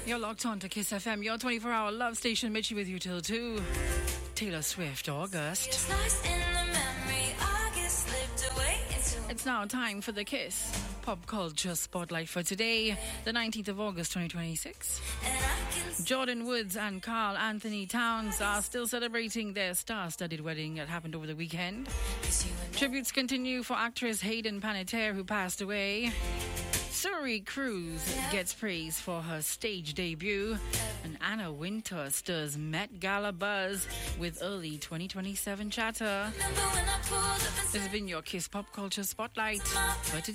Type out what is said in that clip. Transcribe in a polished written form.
You're locked on to Kiss FM, your 24-hour love station. Mitchie with you till 2. Taylor Swift, August. It's now time for the Kiss Pop Culture Spotlight for today, the 19th of August, 2026. Jordan Woods and Carl Anthony Towns are still celebrating their star-studded wedding that happened over the weekend. Tributes continue for actress Hayden Panettiere, who passed away. Suri Cruise gets praise for her stage debut, and Anna Wintour stirs Met Gala buzz with early 2027 chatter. This has been your Kiss Pop Culture Spotlight for today.